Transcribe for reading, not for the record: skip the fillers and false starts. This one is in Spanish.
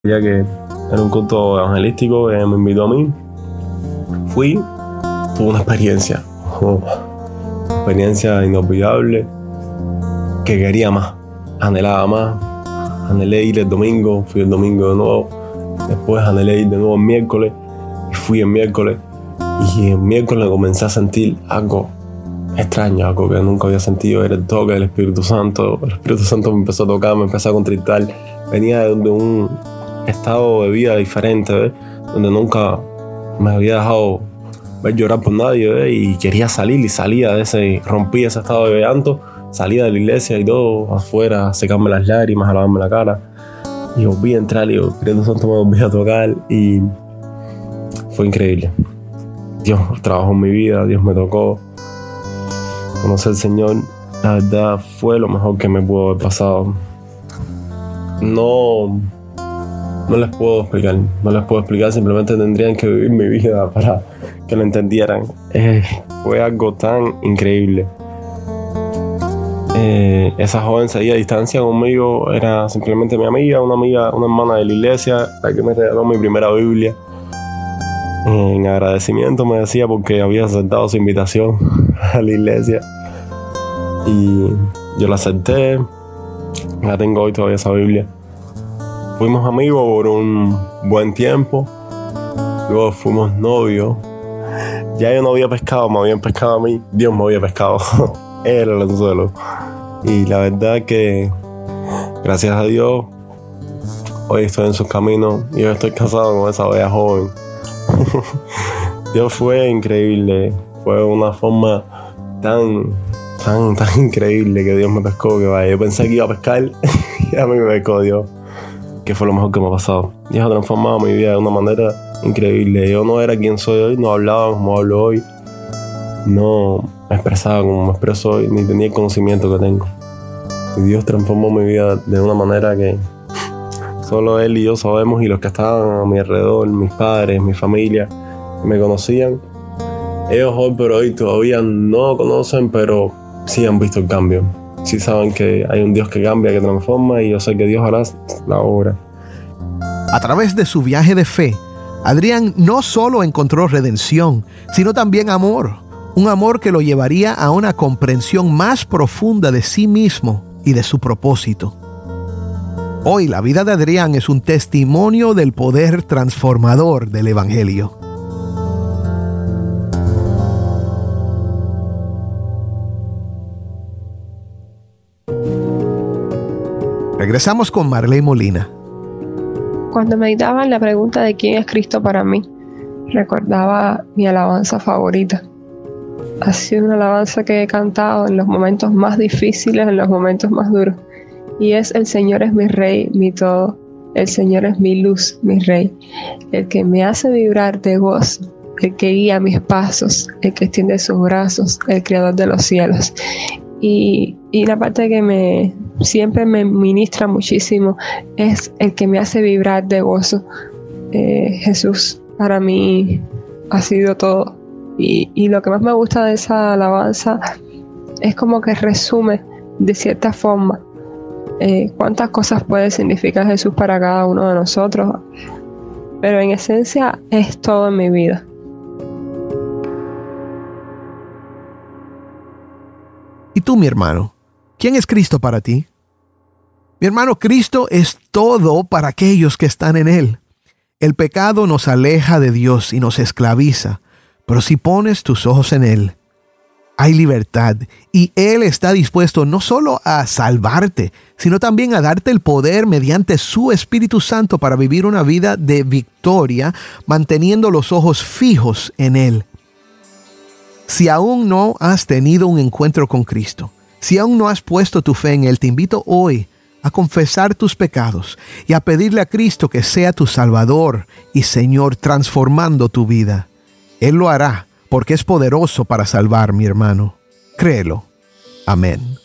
ya que era un culto evangelístico, me invitó a mí. Fui, tuve una experiencia inolvidable, que quería más, anhelaba más. Anhelé ir el domingo, fui el domingo de nuevo, después anhelé ir de nuevo el miércoles, y fui el miércoles, y el miércoles comencé a sentir algo extraño, algo que nunca había sentido. Era el toque del Espíritu Santo. El Espíritu Santo me empezó a tocar, me empezó a contritar. Venía de un estado de vida diferente, ¿ves? Donde nunca me había dejado ver llorar por nadie, ¿ves? Y quería salir, y salía de ese, rompía ese estado de llanto, salía de la iglesia y todo, afuera, a secarme las lágrimas, a lavarme la cara, y volví a entrar, y el Espíritu Santo me volvió a tocar, y fue increíble. Dios trabajó en mi vida, Dios me tocó. Conocer al Señor, la verdad, fue lo mejor que me pudo haber pasado. No les puedo explicar, simplemente tendrían que vivir mi vida para que lo entendieran. Fue algo tan increíble. Esa joven seguía a distancia conmigo, era simplemente mi amiga, una hermana de la iglesia, la que me regaló mi primera Biblia. En agradecimiento me decía, porque había aceptado su invitación a la iglesia, y yo la acepté. La tengo hoy todavía, esa Biblia. Fuimos amigos por un buen tiempo, luego fuimos novios. Ya yo no había pescado, me habían pescado a mí, Dios me había pescado. Era el anzuelo. Y la verdad que, gracias a Dios, hoy estoy en sus caminos y hoy estoy casado con esa bella joven. Dios fue increíble, fue una forma tan increíble que Dios me pescó, que vaya, yo pensé que iba a pescar y a mí me pescó Dios, que fue lo mejor que me ha pasado. Dios ha transformado mi vida de una manera increíble. Yo no era quien soy hoy, no hablaba como hablo hoy, no me expresaba como me expreso hoy, ni tenía el conocimiento que tengo. Y Dios transformó mi vida de una manera que solo Él y yo sabemos, y los que estaban a mi alrededor, mis padres, mi familia, que me conocían, ellos hoy por hoy todavía no conocen, pero sí han visto el cambio. Sí saben que hay un Dios que cambia, que transforma, y yo sé que Dios hará la obra. A través de su viaje de fe, Adrián no solo encontró redención, sino también amor. Un amor que lo llevaría a una comprensión más profunda de sí mismo y de su propósito. Hoy la vida de Adrián es un testimonio del poder transformador del Evangelio. Regresamos con Marley Molina. Cuando meditaba en la pregunta de quién es Cristo para mí, recordaba mi alabanza favorita. Ha sido una alabanza que he cantado en los momentos más difíciles, en los momentos más duros. Y es: el Señor es mi Rey, mi todo. El Señor es mi luz, mi Rey. El que me hace vibrar de gozo, el que guía mis pasos, el que extiende sus brazos, el Creador de los cielos. Y la parte que siempre me ministra muchísimo es el que me hace vibrar de gozo. Jesús para mí ha sido todo. Y lo que más me gusta de esa alabanza es como que resume de cierta forma cuántas cosas puede significar Jesús para cada uno de nosotros, pero en esencia es todo en mi vida. ¿Y tú, mi hermano? ¿Quién es Cristo para ti? Mi hermano, Cristo es todo para aquellos que están en Él. El pecado nos aleja de Dios y nos esclaviza, pero si pones tus ojos en Él, hay libertad, y Él está dispuesto no solo a salvarte, sino también a darte el poder mediante su Espíritu Santo para vivir una vida de victoria, manteniendo los ojos fijos en Él. Si aún no has tenido un encuentro con Cristo, si aún no has puesto tu fe en Él, te invito hoy a confesar tus pecados y a pedirle a Cristo que sea tu Salvador y Señor, transformando tu vida. Él lo hará, porque es poderoso para salvar, mi hermano. Créelo. Amén.